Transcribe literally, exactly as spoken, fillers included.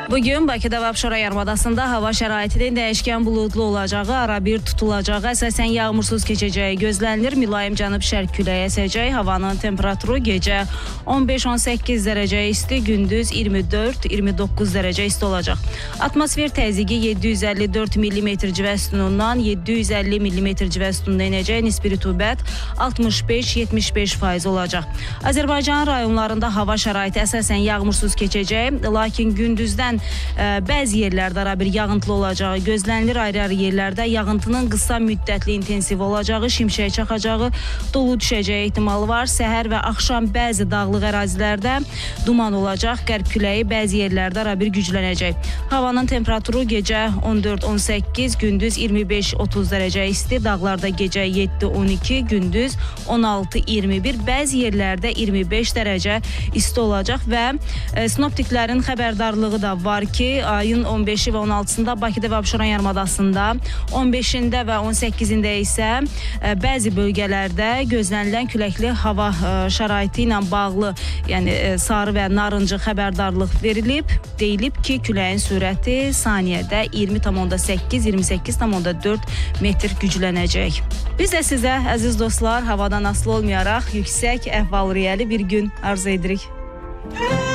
Bugün Bakıda və Abşeron yarımadasında hava şəraitinin dəyişkən buludlu olacağı, arabir tutulacağı, əsasən yağmursuz keçəcəyi gözlənilir. Mülayim cənub-şərq küləyi əsəcək. Havanın temperaturu gecə on beş on səkkiz dərəcə isti, gündüz iyirmi dörd iyirmi doqquz dərəcə isti olacaq. Atmosfer təzyiqi yeddi yüz əlli dörd millimetr civə sütunundan yeddi yüz əlli millimetr civə sütununa enəcək. Nisbi rütubət altmış beş yetmiş beş faiz olacaq. Azərbaycan rayonlarında hava şəraiti əsasən yağmursuz keçəcək, lakin gündüzdən ə, bəzi yerlərdə arabir yağıntılı olacağı gözlənilir. Ayrı-ayrı yerlərdə yağıntının qısa müddətli intensiv olacağı, şimşək çaxacağı, dolu düşəcəyi ehtimalı var. Səhər və axşam bəzi dağlıq ərazilərdə duman olacaq, qərb küləyi bəzi yerlərdə arabir güclənəcək. Havanın temperaturu gecə on dörd on səkkiz, gündüz iyirmi beş otuz dərəcə isti, dağlarda gecə yeddi on iki, gündüz on altı iyirmi bir, bəzi yerlərdə iyirmi beş dərəcə isti olacaq və e, sinoptiklərin xəbərdarlığı da var ki, ayın on beşi və on altısında Bakıda və Abşeron yarımadasında, on beşində və on səkkizində isə ə, bəzi bölgələrdə gözlənilən küləkli hava ə, şəraiti ilə bağlı, yəni ə, sarı və narıncı xəbərdarlıq verilib. Deyilib ki, küləyin sürəti saniyədə iyirmi tam onda səkkiz iyirmi səkkiz tam onda dörd metr güclənəcək. Biz də sizə, əziz dostlar, havadan asılı olmayaraq yüksək əhval-ruhiyyəli bir gün arzu edirik.